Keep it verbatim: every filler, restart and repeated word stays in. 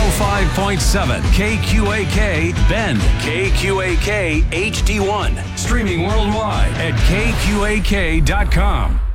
five point seven K Q A K, Bend, K Q A K H D one. Streaming worldwide at K Q A K dot com.